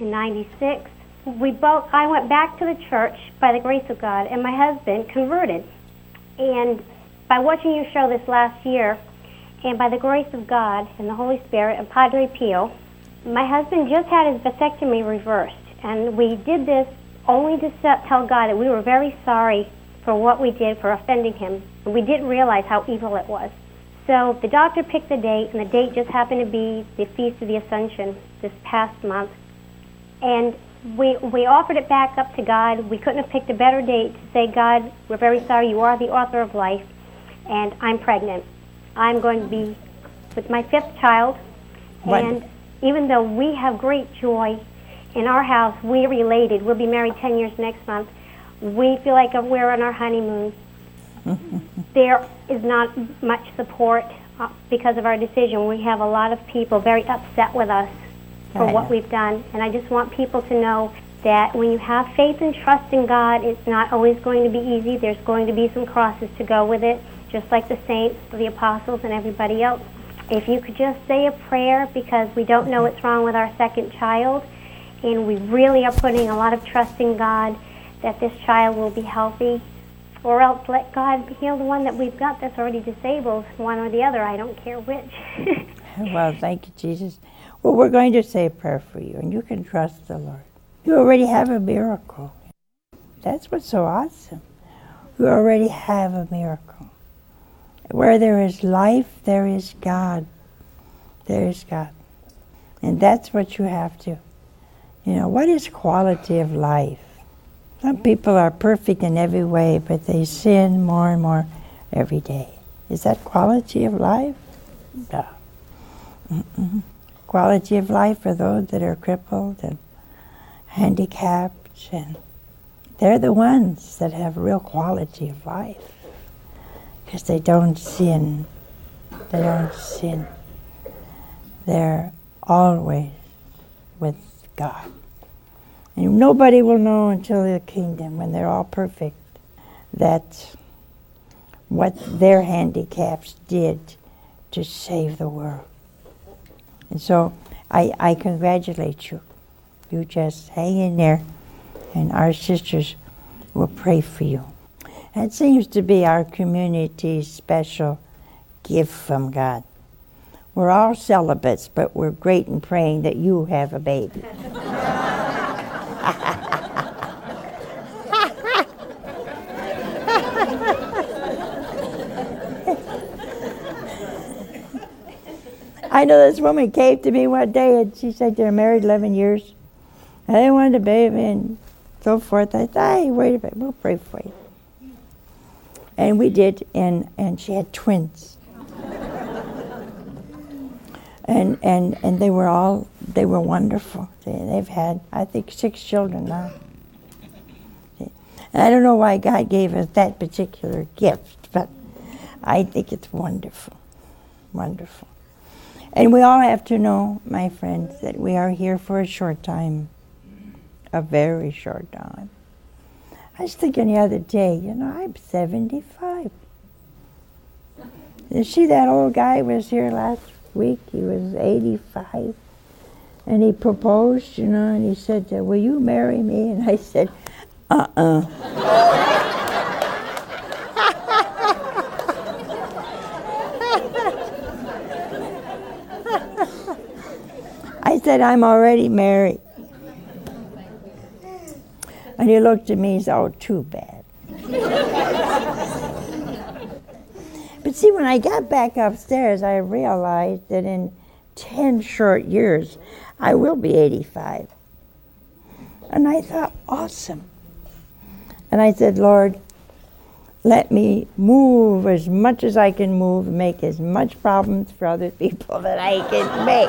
in 96. I went back to the church by the grace of God, and my husband converted. And by watching your show this last year, and by the grace of God and the Holy Spirit and Padre Pio, my husband just had his vasectomy reversed. And we did this only to tell God that we were very sorry for what we did for offending him. And we didn't realize how evil it was. So the doctor picked the date, and the date just happened to be the Feast of the Ascension this past month. And we offered it back up to God. We couldn't have picked a better date to say, God, we're very sorry. You are the author of life, and I'm pregnant. I'm going to be with my 5th child. And even though we have great joy in our house, we're related. We'll be married 10 years next month. We feel like we're on our honeymoon. There is not much support because of our decision. We have a lot of people very upset with us for what we've done. And I just want people to know that when you have faith and trust in God, it's not always going to be easy. There's going to be some crosses to go with it, just like the saints, the apostles, and everybody else. If you could just say a prayer, because we don't know what's wrong with our 2nd child, and we really are putting a lot of trust in God that this child will be healthy, or else let God heal the one that we've got that's already disabled, one or the other. I don't care which. Well, thank you, Jesus. Well, we're going to say a prayer for you, and you can trust the Lord. You already have a miracle. That's what's so awesome. You already have a miracle. Where there is life, there is God. There is God. And that's what you have to. What is quality of life? Some people are perfect in every way, but they sin more and more every day. Is that quality of life? No. Quality of life for those that are crippled and handicapped, and they're the ones that have real quality of life because they don't sin. They don't sin. They're always with God. And nobody will know until the kingdom, when they're all perfect, that what their handicaps did to save the world. And so I congratulate you. You just hang in there, and our sisters will pray for you. That seems to be our community's special gift from God. We're all celibates, but we're great in praying that you have a baby. I know this woman came to me one day, and she said they're married 11 years. And they wanted a baby and so forth. I thought, hey, wait a minute, we'll pray for you. And we did, and she had twins. And they were wonderful. They've had, I think, 6 children now. And I don't know why God gave us that particular gift, but I think it's wonderful, wonderful. And we all have to know, my friends, that we are here for a short time, a very short time. I was thinking the other day, I'm 75. You see, that old guy was here last week. He was 85. And he proposed, and he said, will you marry me? And I said, I said, I'm already married. And he looked at me and said, oh, too bad. But see, when I got back upstairs, I realized that in 10 short years, I will be 85. And I thought, awesome. And I said, Lord, let me move as much as I can move, make as much problems for other people that I can make.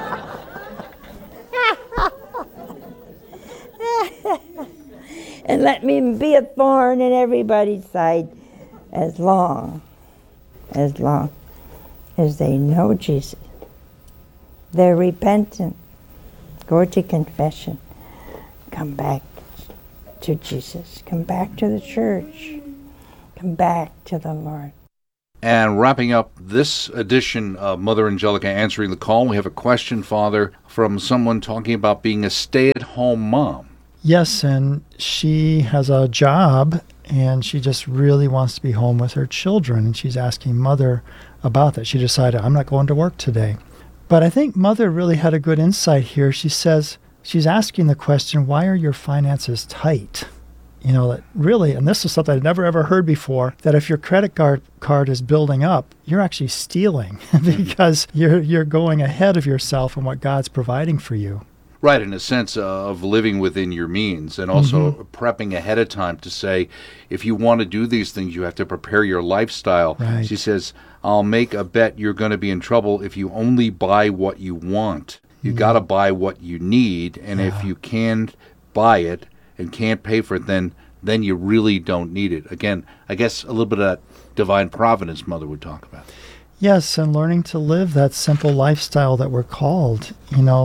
And let me be a thorn in everybody's side as long as they know Jesus. They're repentant. Go to confession. Come back to Jesus. Come back to the church. Come back to the Lord. And wrapping up this edition of Mother Angelica Answering the Call, we have a question, Father, from someone talking about being a stay-at-home stay-at-home mom. Yes, and she has a job, and she just really wants to be home with her children, and she's asking Mother about that. She decided, I'm not going to work today. But I think Mother really had a good insight here. She says, she's asking the question, why are your finances tight? That really, and this is something I'd never ever heard before, that if your credit card is building up, you're actually stealing because you're going ahead of yourself and what God's providing for you. Right, in a sense of living within your means, and also prepping ahead of time to say, if you want to do these things, you have to prepare your lifestyle. Right. She says, I'll make a bet you're going to be in trouble if you only buy what you want. You got to buy what you need, and if you can't buy it and can't pay for it, then you really don't need it. Again, I guess a little bit of that divine providence Mother would talk about. Yes, and learning to live that simple lifestyle that we're called,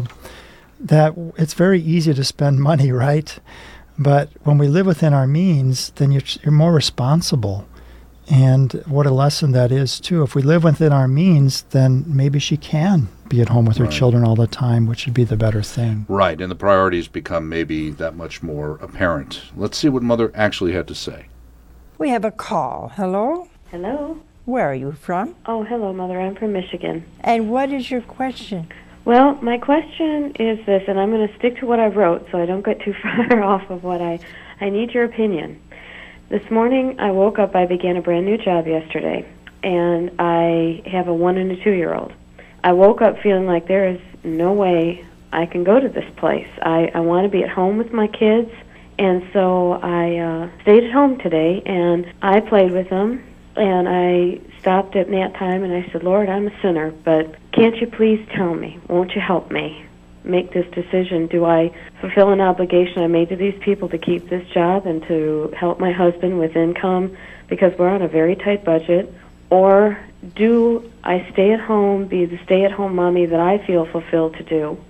that it's very easy to spend money, right? But when we live within our means, then you're more responsible. And what a lesson that is, too. If we live within our means, then maybe she can be at home with her children all the time, which would be the better thing. Right, and the priorities become maybe that much more apparent. Let's see what Mother actually had to say. We have a call. Hello? Hello. Where are you from? Oh, hello, Mother. I'm from Michigan. And what is your question? Well, my question is this, and I'm going to stick to what I wrote so I don't get too far off of what I need your opinion. This morning I woke up, I began a brand new job yesterday, and I have a 1 and a 2-year-old. I woke up feeling like there is no way I can go to this place. I want to be at home with my kids, and so I stayed at home today, and I played with them, and I stopped at nap time, and I said, Lord, I'm a sinner, but can't you please tell me? Won't you help me make this decision? Do I fulfill an obligation I made to these people to keep this job and to help my husband with income because we're on a very tight budget? Or do I stay at home, be the stay-at-home mommy that I feel fulfilled to do,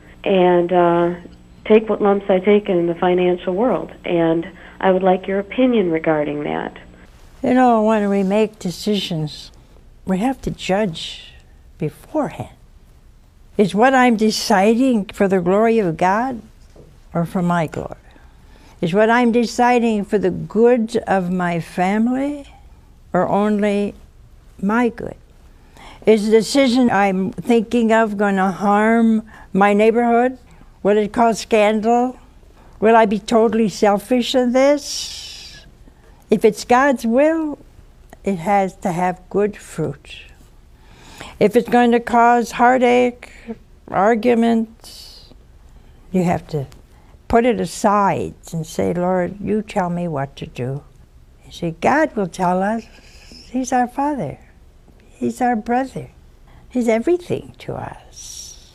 and take what lumps I take in the financial world? And I would like your opinion regarding that. When we make decisions, we have to judge beforehand. Is what I'm deciding for the glory of God or for my glory? Is what I'm deciding for the good of my family or only my good? Is the decision I'm thinking of going to harm my neighborhood? Will it cause scandal? Will I be totally selfish in this? If it's God's will, it has to have good fruit. If it's going to cause heartache, arguments, you have to put it aside and say, Lord, you tell me what to do. You see, God will tell us. He's our Father. He's our brother. He's everything to us.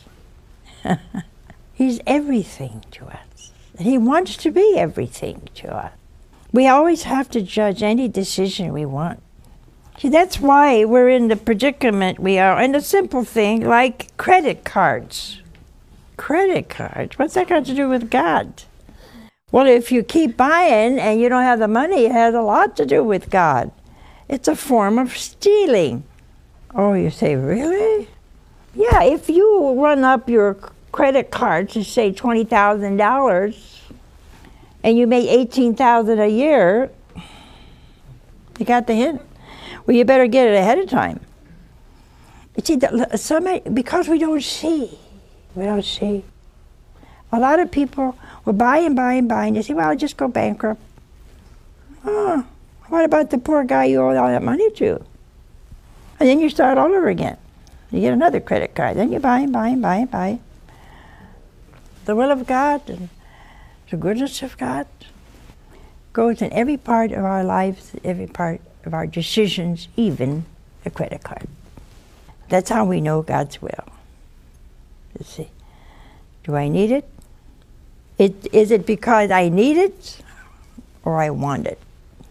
He's everything to us. He wants to be everything to us. We always have to judge any decision we want. See, that's why we're in the predicament we are. And a simple thing like credit cards. Credit cards? What's that got to do with God? Well, if you keep buying and you don't have the money, it has a lot to do with God. It's a form of stealing. Oh, you say, really? Yeah, if you run up your credit card to say $20,000 and you make $18,000 a year, you got the hint. Well, you better get it ahead of time. You see, because we don't see. We don't see. A lot of people will buy and buy and buy, and you say, well, I'll just go bankrupt. Oh, what about the poor guy you owe all that money to? And then you start all over again. You get another credit card. Then you buy and buy and buy and buy. The will of God and the goodness of God goes in every part of our lives, every part of our decisions, even a credit card. That's how we know God's will. You see, do I need it? Is it because I need it or I want it?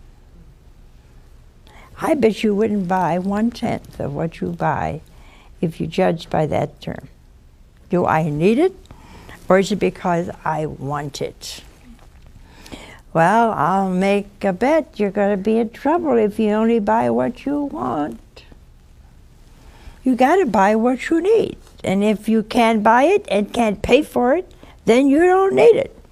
I bet you wouldn't buy 1/10 of what you buy if you judged by that term. Do I need it or is it because I want it? Well, I'll make a bet you're going to be in trouble if you only buy what you want. You got to buy what you need. And if you can't buy it and can't pay for it, then you don't need it.